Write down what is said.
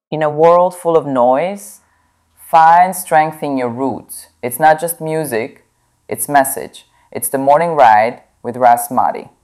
In a world full of noise, find strength in your roots. It's not just music, it's message. It's the morning ride with Ras Madi.